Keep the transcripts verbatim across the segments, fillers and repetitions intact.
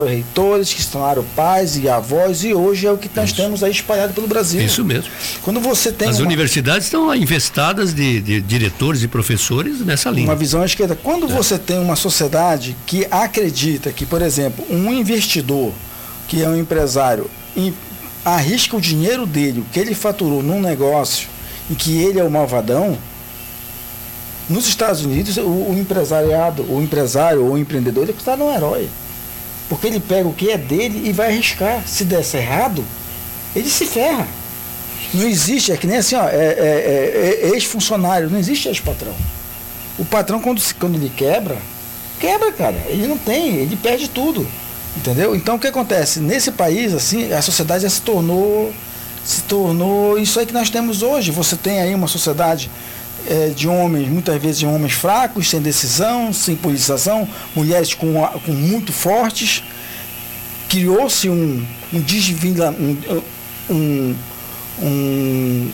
reitores, que se tornaram pais e avós, e hoje é o que nós Isso. temos aí espalhado pelo Brasil. Isso mesmo. Quando você tem As uma... universidades estão infestadas de, de diretores e professores nessa linha. Uma visão à esquerda. Quando é. você tem uma sociedade que acredita que, por exemplo, um investidor, que é um empresário, arrisca o dinheiro dele, o que ele faturou num negócio, e que ele é o malvadão, nos Estados Unidos, o, o empresariado, o empresário ou o empreendedor, ele está um herói. Porque ele pega o que é dele e vai arriscar. Se der errado, ele se ferra. Não existe, é que nem assim, ó, é, é, é, é ex-funcionário, não existe ex-patrão. O patrão, quando, quando ele quebra, quebra, cara. Ele não tem, ele perde tudo. Entendeu? Então, o que acontece? Nesse país, assim, a sociedade já se tornou, se tornou isso aí que nós temos hoje. Você tem aí uma sociedade é, de homens, muitas vezes de homens fracos, sem decisão, sem politização, mulheres com, com muito fortes. Criou-se um, um desvila, um, um, um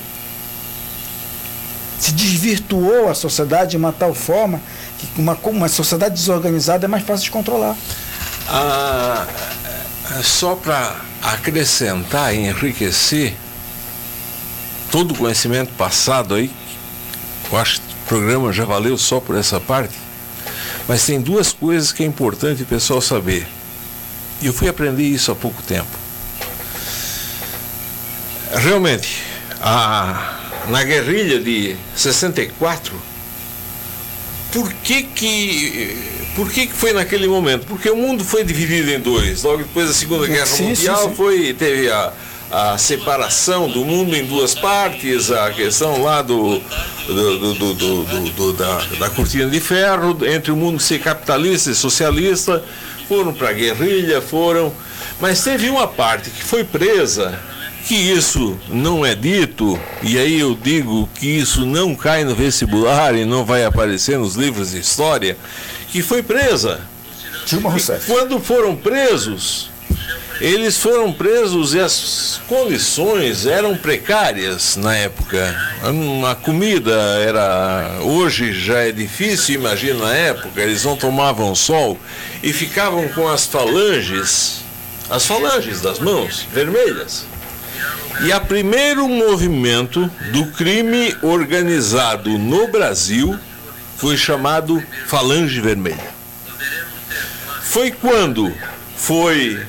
se desvirtuou a sociedade de uma tal forma que uma, uma sociedade desorganizada é mais fácil de controlar. Ah, só para acrescentar e enriquecer todo o conhecimento passado aí, eu acho que o programa já valeu só por essa parte, mas tem duas coisas que é importante o pessoal saber. E eu fui aprender isso há pouco tempo. Realmente, a, na guerrilha de sessenta e quatro, por que que, por que que foi naquele momento? Porque o mundo foi dividido em dois. Logo depois da Segunda Guerra sim, Mundial, sim, sim. Foi, teve a, a separação do mundo em duas partes, a questão lá do, do, do, do, do, do, do da, da cortina de ferro, entre o mundo ser capitalista e socialista, foram para a guerrilha, foram... Mas teve uma parte que foi presa, que isso não é dito, e aí eu digo que isso não cai no vestibular e não vai aparecer nos livros de história, que foi presa. Dilma Rousseff. Quando foram presos, eles foram presos e as condições eram precárias na época. A comida era... Hoje já é difícil, imagina na época, eles não tomavam sol e ficavam com as falanges, as falanges das mãos vermelhas. E o primeiro movimento do crime organizado no Brasil foi chamado Falange Vermelha. Foi quando foi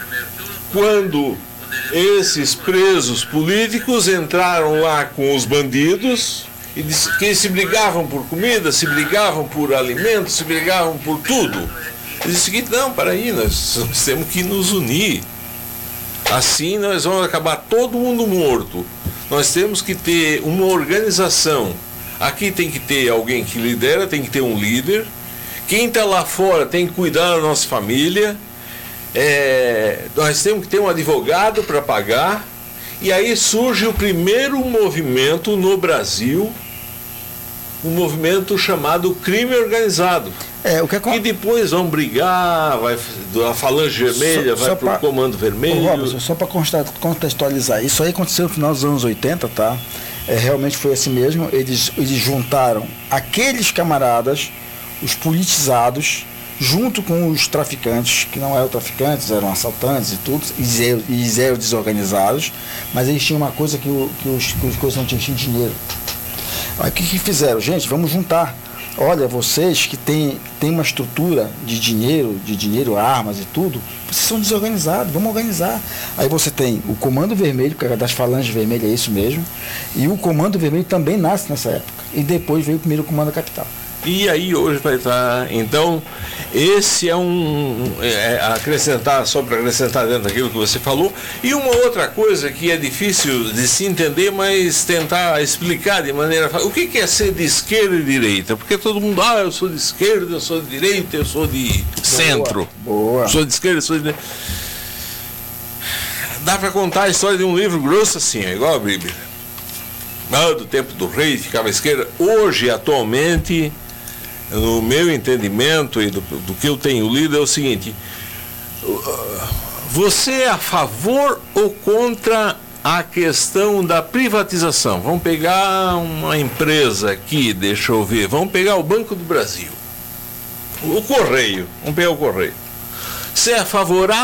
quando esses presos políticos entraram lá com os bandidos e que se brigavam por comida, se brigavam por alimentos, se brigavam por tudo. Eles disseram que não, para aí, nós, nós temos que nos unir. Assim nós vamos acabar todo mundo morto. Nós temos que ter uma organização. Aqui tem que ter alguém que lidera, tem que ter um líder. Quem está lá fora tem que cuidar da nossa família. É, nós temos que ter um advogado para pagar. E aí surge o primeiro movimento no Brasil, um movimento chamado crime organizado. É, o que, é com... que depois vão brigar, vai a Falange Vermelha, só, vai para o Comando Vermelho. Ô, Robson, só para contextualizar, isso aí aconteceu no final dos anos oitenta, tá? É, realmente foi assim mesmo. Eles, eles juntaram aqueles camaradas, os politizados, junto com os traficantes, que não eram traficantes, eram assaltantes e tudo, e eles eram desorganizados, mas eles tinham uma coisa que, o, que, os, que os coisas não tinham, tinham dinheiro. Aí o que, que fizeram? Gente, vamos juntar. Olha, vocês que têm tem uma estrutura de dinheiro, de dinheiro, armas e tudo, vocês são desorganizados, vamos organizar. Aí você tem o Comando Vermelho, que é das Falanges Vermelhas, é isso mesmo, e o Comando Vermelho também nasce nessa época. E depois veio o primeiro Comando Capital. E aí hoje vai estar, então, esse é um, é, acrescentar, só para acrescentar dentro daquilo que você falou, e uma outra coisa que é difícil de se entender, mas tentar explicar de maneira, o que, que é ser de esquerda e direita? Porque todo mundo, ah, eu sou de esquerda, eu sou de direita, eu sou de centro, boa. Sou de esquerda, eu sou de direita. Dá para contar a história de um livro grosso assim, é igual a Bíblia. Ah, do tempo do rei, ficava à esquerda. Hoje, atualmente, no meu entendimento e do, do que eu tenho lido, é o seguinte: você é a favor ou contra a questão da privatização? Vamos pegar uma empresa aqui, deixa eu ver, vamos pegar o Banco do Brasil, o Correio, vamos pegar o Correio. Você é favorável